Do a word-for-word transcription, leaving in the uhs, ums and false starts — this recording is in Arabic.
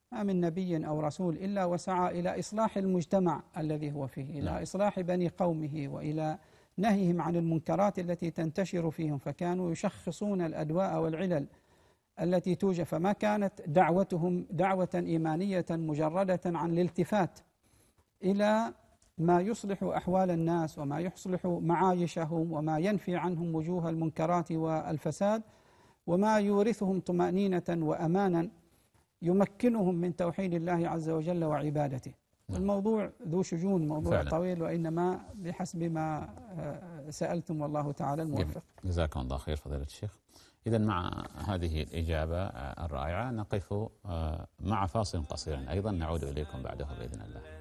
ما من نبي أو رسول إلا وسعى إلى إصلاح المجتمع الذي هو فيه، إلى نعم. إصلاح بني قومه، وإلى نهيهم عن المنكرات التي تنتشر فيهم، فكانوا يشخصون الأدواء والعلل التي توجد. فما كانت دعوتهم دعوة إيمانية مجردة عن الالتفات إلى ما يصلح أحوال الناس وما يصلح معايشهم وما ينفي عنهم وجوه المنكرات والفساد وما يورثهم طمأنينة وأمانا يمكنهم من توحيد الله عز وجل وعبادته. الموضوع ذو شجون، موضوع فعلا طويل، وإنما بحسب ما سألتم والله تعالى الموفق. جزاكم الله خير فضيلة الشيخ. إذا مع هذه الإجابة الرائعة نقف مع فاصل قصير، أيضا نعود إليكم بعده بإذن الله.